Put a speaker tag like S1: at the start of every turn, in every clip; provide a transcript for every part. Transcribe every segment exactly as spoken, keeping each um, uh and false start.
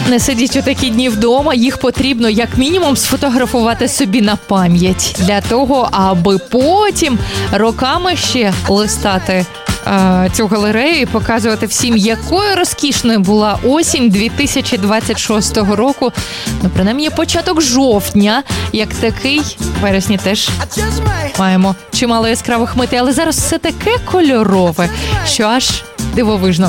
S1: Не сидіть у такі дні вдома, їх потрібно як мінімум сфотографувати собі на пам'ять. Для того, аби потім роками ще листати е, цю галерею і показувати всім, якою розкішною була осінь дві тисячі двадцять шостого року. Ну, принаймні, початок жовтня, як такий, в вересні теж маємо чимало яскравих митей. Але зараз все таке кольорове, що аж дивовижно.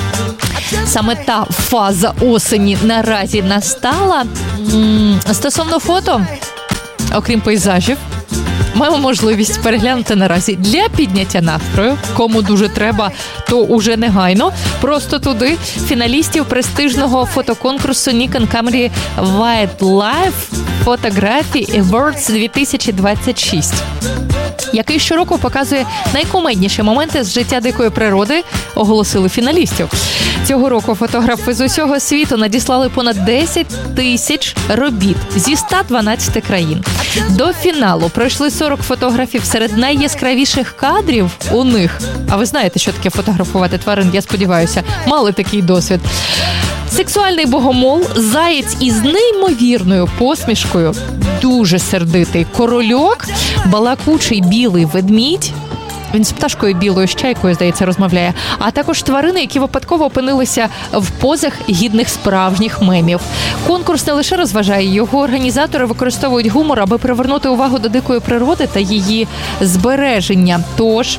S1: Саме та фаза осені наразі настала. Стосовно фото, окрім пейзажів, маємо можливість переглянути наразі для підняття настрою. Кому дуже треба, то уже негайно. Просто туди фіналістів престижного фотоконкурсу Nikon Camry Wildlife Photography Awards дві тисячі двадцять шість. Який щороку показує найкумедніші моменти з життя дикої природи, оголосили фіналістів. Цього року фотографи з усього світу надіслали понад десять тисяч робіт зі ста дванадцяти країн. До фіналу пройшли сорок фотографів. Серед найяскравіших кадрів у них, а ви знаєте, що таке фотографувати тварин, я сподіваюся, мали такий досвід. Сексуальний богомол, заєць із неймовірною посмішкою, дуже сердитий корольок, балакучий білий ведмідь, він з пташкою білою, з чайкою, здається, розмовляє, а також тварини, які випадково опинилися в позах гідних справжніх мемів. Конкурс не лише розважає, його організатори використовують гумор, аби привернути увагу до дикої природи та її збереження. Тож,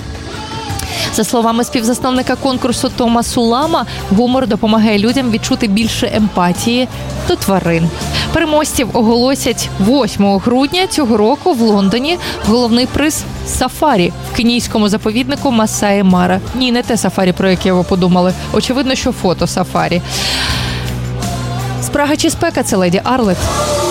S1: за словами співзасновника конкурсу Тома Сулама, гумор допомагає людям відчути більше емпатії до тварин. Переможців оголосять восьмого грудня цього року в Лондоні. Головний приз – сафарі в кенійському заповіднику Масаї Мара. Ні, не те сафарі, про яке ви подумали. Очевидно, що фото сафарі. Спрага чи спека – це леді Арлет.